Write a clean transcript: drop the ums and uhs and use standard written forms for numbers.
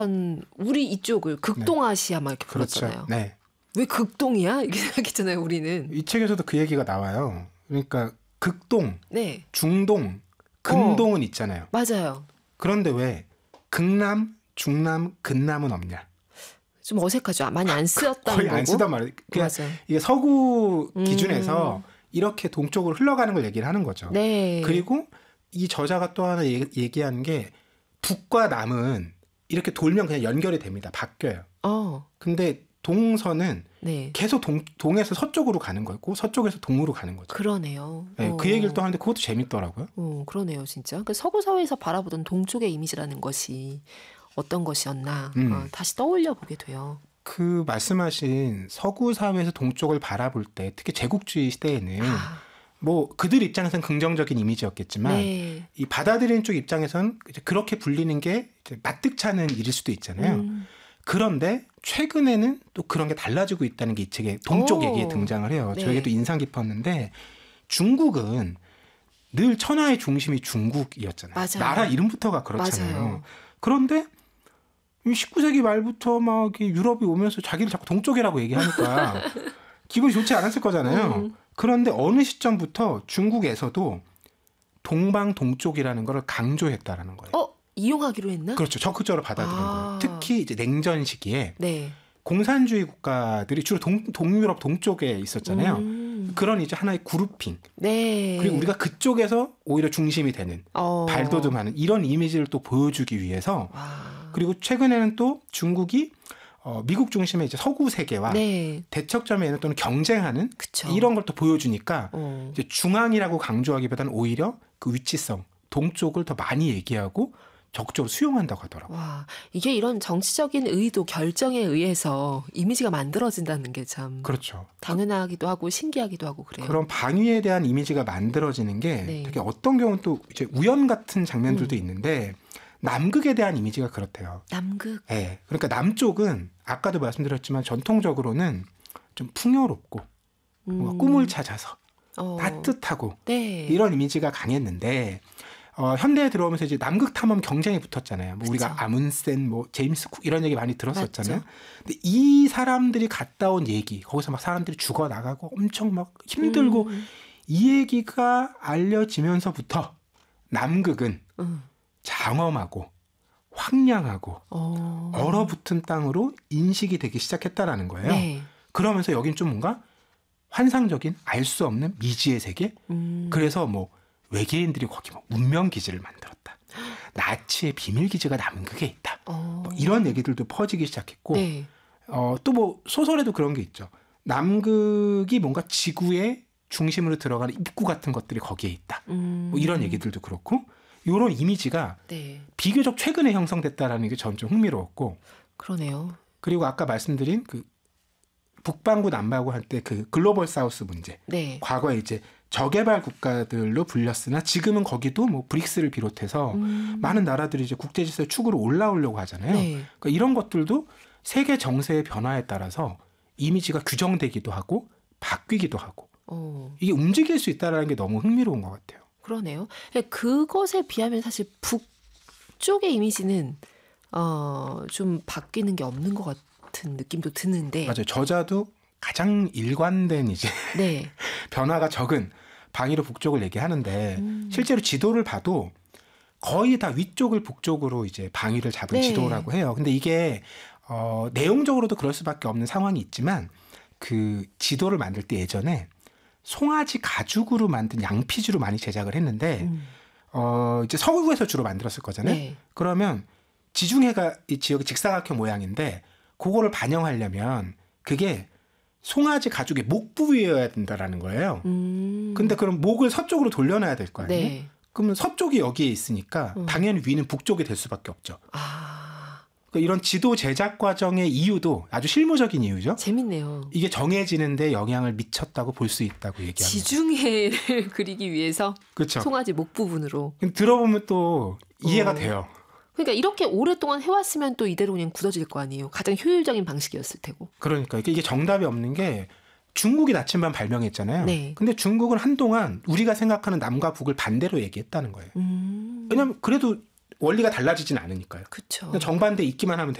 우리 이쪽을 극동아시아 막 이렇게 그렇죠. 불렀잖아요. 네. 왜 극동이야? 이렇게 생각했잖아요, 우리는. 이 책에서도 그 얘기가 나와요. 그러니까 극동, 네. 중동, 근동은 있잖아요. 맞아요. 그런데 왜 극남, 중남, 근남은 없냐? 좀 어색하죠. 많이 안 쓰였다는 거의 거고. 안 쓰단 말이에요. 맞아요. 이게 서구 기준에서 이렇게 동쪽으로 흘러가는 걸 얘기를 하는 거죠. 네. 그리고 이 저자가 또 하나 얘기하는 게 북과 남은 이렇게 돌면 그냥 연결이 됩니다. 바뀌어요. 근데 동서는 네. 계속 동에서 서쪽으로 가는 거고 서쪽에서 동으로 가는 거죠. 그러네요. 네, 그 얘기를 또 하는데 그것도 재밌더라고요. 그러네요, 진짜. 그 서구 사회에서 바라보던 동쪽의 이미지라는 것이 어떤 것이었나 다시 떠올려 보게 돼요. 그 말씀하신 서구 사회에서 동쪽을 바라볼 때 특히 제국주의 시대에는 뭐 그들 입장에서는 긍정적인 이미지였겠지만 네. 이 받아들이는 쪽 입장에서는 이제 그렇게 불리는 게 이제 마뜩찮은 일일 수도 있잖아요. 그런데 최근에는 또 그런 게 달라지고 있다는 게 이 책의 동쪽 얘기에 등장을 해요. 네. 저에게도 인상 깊었는데 중국은 늘 천하의 중심이 중국이었잖아요. 맞아요. 나라 이름부터가 그렇잖아요. 맞아요. 그런데 19세기 말부터 막 유럽이 오면서 자기를 자꾸 동쪽이라고 얘기하니까 기분이 좋지 않았을 거잖아요. 그런데 어느 시점부터 중국에서도 동방 동쪽이라는 걸 강조했다라는 거예요. 이용하기로 했나? 그렇죠. 적극적으로 받아들인 거예요. 특히 이제 냉전 시기에 네. 공산주의 국가들이 주로 동유럽 동쪽에 있었잖아요. 그런 이제 하나의 그룹핑. 네. 그리고 우리가 그쪽에서 오히려 중심이 되는 발돋움하는 이런 이미지를 또 보여주기 위해서 그리고 최근에는 또 중국이 미국 중심의 이제 서구 세계와 네. 대척점에 또는 경쟁하는 그쵸. 이런 걸 또 보여주니까 이제 중앙이라고 강조하기보다는 오히려 그 위치성 동쪽을 더 많이 얘기하고 적극적으로 수용한다고 하더라고요. 와, 이게 이런 정치적인 의도, 결정에 의해서 이미지가 만들어진다는 게 참 그렇죠. 당연하기도 하고 신기하기도 하고 그래요. 그런 방위에 대한 이미지가 만들어지는 게 네. 되게 어떤 경우는 또 이제 우연 같은 장면들도 있는데 남극에 대한 이미지가 그렇대요. 남극. 네. 그러니까 남쪽은 아까도 말씀드렸지만 전통적으로는 좀 풍요롭고 뭔가 꿈을 찾아서 따뜻하고 네. 이런 이미지가 강했는데 현대에 들어오면서 이제 남극 탐험 경쟁이 붙었잖아요. 뭐 우리가 아문센, 뭐 제임스 쿡 이런 얘기 많이 들었었잖아요. 맞죠. 근데 이 사람들이 갔다 온 얘기, 거기서 막 사람들이 죽어 나가고 엄청 막 힘들고 이 얘기가 알려지면서부터 남극은 장엄하고 황량하고 얼어붙은 땅으로 인식이 되기 시작했다라는 거예요. 네. 그러면서 여긴 좀 뭔가 환상적인 알 수 없는 미지의 세계. 그래서 뭐 외계인들이 거기 뭐 운명 기지를 만들었다. 나치의 비밀 기지가 남극에 있다. 뭐 이런 얘기들도 퍼지기 시작했고 네. 또 뭐 소설에도 그런 게 있죠. 남극이 뭔가 지구의 중심으로 들어가는 입구 같은 것들이 거기에 있다. 뭐 이런 얘기들도 그렇고 이런 이미지가 네. 비교적 최근에 형성됐다라는 게 전 좀 흥미로웠고 그러네요. 그리고 아까 말씀드린 그 북반구 남반구 할 때 그 글로벌 사우스 문제. 네. 과거에 이제 저개발 국가들로 불렸으나 지금은 거기도 뭐 브릭스를 비롯해서 많은 나라들이 이제 국제 질서의 축으로 올라오려고 하잖아요. 네. 그러니까 이런 것들도 세계 정세의 변화에 따라서 이미지가 규정되기도 하고 바뀌기도 하고 이게 움직일 수 있다는 게 너무 흥미로운 것 같아요. 그러네요. 그것에 비하면 사실 북쪽의 이미지는 좀 바뀌는 게 없는 것 같은 느낌도 드는데. 맞아요. 저자도 가장 일관된 이제 네. 변화가 적은 방위로 북쪽을 얘기하는데 실제로 지도를 봐도 거의 다 위쪽을 북쪽으로 이제 방위를 잡은 네. 지도라고 해요. 근데 이게 내용적으로도 그럴 수밖에 없는 상황이 있지만 그 지도를 만들 때 예전에 송아지 가죽으로 만든 양피지로 많이 제작을 했는데 이제 서구에서 주로 만들었을 거잖아요. 네. 그러면 지중해가 이 지역의 직사각형 모양인데 그거를 반영하려면 그게 송아지 가죽의 목 부위여야 된다라는 거예요. 근데 그럼 목을 서쪽으로 돌려놔야 될 거 아니에요? 네. 그러면 서쪽이 여기에 있으니까 당연히 위는 북쪽이 될 수밖에 없죠. 그러니까 이런 지도 제작 과정의 이유도 아주 실무적인 이유죠. 재밌네요. 이게 정해지는데 영향을 미쳤다고 볼 수 있다고 얘기합니다. 지중해를 그리기 위해서 그렇죠. 송아지 목 부분으로. 들어보면 또 이해가 돼요. 그러니까 이렇게 오랫동안 해왔으면 또 이대로 그냥 굳어질 거 아니에요. 가장 효율적인 방식이었을 테고. 그러니까 이게 정답이 없는 게 중국이 나침반 발명했잖아요. 네. 근데 중국은 한동안 우리가 생각하는 남과 북을 반대로 얘기했다는 거예요. 왜냐하면 그래도 원리가 달라지진 않으니까요. 그쵸. 그냥 정반대 있기만 하면